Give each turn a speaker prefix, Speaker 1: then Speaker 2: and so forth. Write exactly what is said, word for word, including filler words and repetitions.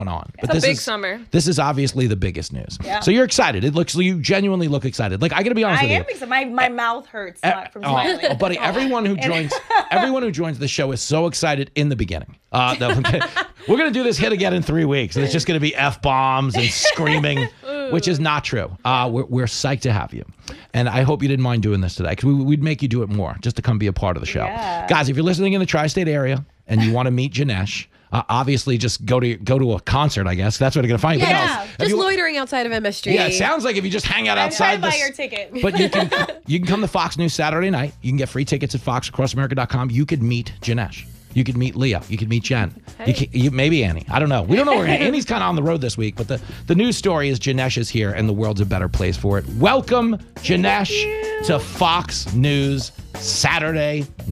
Speaker 1: on.
Speaker 2: But
Speaker 3: it's
Speaker 1: this
Speaker 3: a big
Speaker 1: is,
Speaker 3: summer.
Speaker 1: This is obviously the biggest news.
Speaker 2: Yeah.
Speaker 1: So you're excited. It looks you genuinely look excited. Like I got to be honest
Speaker 2: I
Speaker 1: with
Speaker 2: am
Speaker 1: you.
Speaker 2: excited. My, my mouth hurts
Speaker 1: Uh,
Speaker 2: not from
Speaker 1: oh,
Speaker 2: smiling.
Speaker 1: oh, buddy, everyone who joins, everyone who joins the show is so excited in the beginning. Uh, no, okay. We're gonna do this hit again in three weeks, and it's just gonna be f bombs and screaming, which is not true. Uh, we're, we're psyched to have you, and I hope you didn't mind doing this today, because we, we'd make you do it more just to come be a part of the show.
Speaker 2: Yeah.
Speaker 1: Guys, if you're listening in the tri-state area and you want to meet Janesh, uh, obviously just go to go to a concert. I guess that's what you're gonna find. But
Speaker 4: Yeah,
Speaker 1: no, if
Speaker 4: just
Speaker 1: you-
Speaker 4: loitering outside of M S Street.
Speaker 1: Yeah, it sounds like if you just hang out
Speaker 2: I'm trying
Speaker 1: outside.
Speaker 2: to buy
Speaker 1: this-
Speaker 2: your ticket.
Speaker 1: But you can you can come to Fox News Saturday night. You can get free tickets at fox across america dot com. You could meet Janesh. You could meet Leah. You could meet Jen. You could, you, maybe Annie. I don't know. We don't know where Annie's kind of on the road this week. But the, the news story is Janesh is here, and the world's a better place for it. Welcome, Janesh, to Fox News Saturday